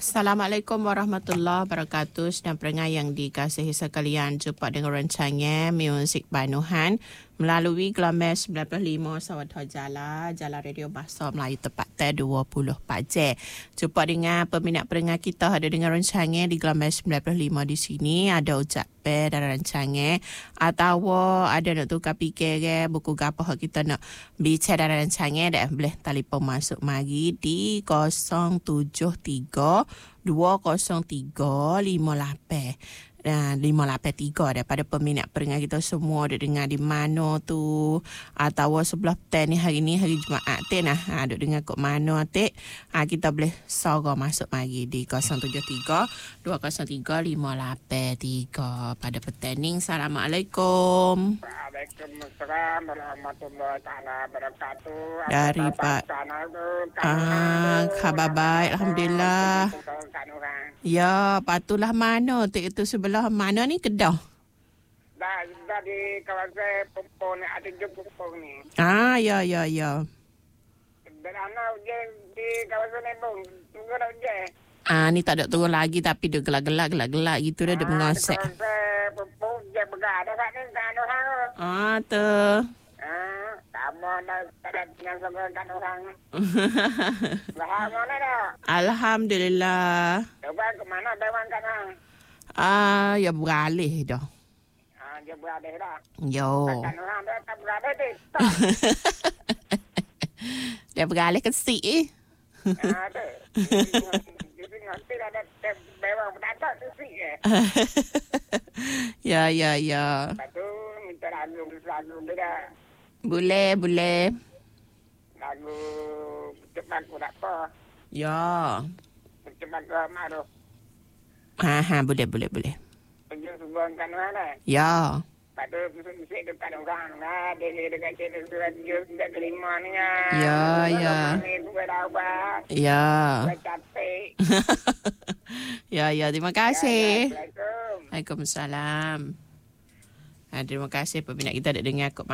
Assalamualaikum warahmatullahi wabarakatuh. Dan perengai yang dikasihi sekalian, jumpa dengan rancangan Muzik Banuhan melalui gelombang 95 Sawatha Jala, Jala Radio Bahasa Melayu tepatnya 24 jam. Jumpa dengan peminat perengai kita ada dengan rancangan di gelombang 95 di sini. Ada ucap dan rancangan atau ada nak tukar fikir ke buku gapo kita nak bicara dalam rancangan, dah boleh telefon masuk mari di 073 203 58 583 daripada peminat perengai kita semua ada dengar di mana tu atau sebelah ten ni hari Jumaat ten ada dengar kat mana tek kita boleh sorang masuk mari di 073 203 583 pada petening. Assalamualaikum. Waalaikumsalam warahmatullahi taala wabarakatuh. Dari Pak khabar baik alhamdulillah. Ya, patulah mana tek itu sebelah mana ni Kedah? Dah di kawasan Pompong ni, ada je Pompong ni. Ya. Dan anak je di kawasan Nebong, tunggu dah je. Ni tak ada turun lagi tapi dia gelak-gelak gitu dah, dia mengasek. Kawasan Pompong je berada kat ni, kat orang. Tu. Kamu dah tak ada tinggal sama kat orang. Bahagia mana dah? Alhamdulillah. Coba ke mana dewan kat orang? Ya beralih dah. Dia berada dah. Yo. Kat orang dah tak berada dah. Dia beralih ke si Ada. Jadi nanti ada bewang berdatang tu sih. Ya. Lepas tu minta lagu beda. Boleh. Lagu cepat ku tak apa. Ya. Cepat ku maruh. Boleh. Pergi subuhan kan mana? Ya. Lepas tu bisik dekat orang. Dia dekat cerita surat dia dekat kelima ni. Ya. Ni tu dah ubah. Ya. Dah capek. Ya, terima kasih. Assalamualaikum. Waalaikumsalam. Terima kasih peminat kita ada dengar kok.